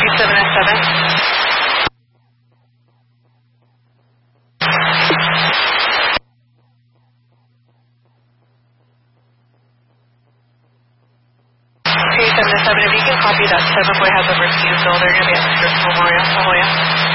If you can copy that, 7 boy has a refusal. They're going to be at the Memorial, La Jolla.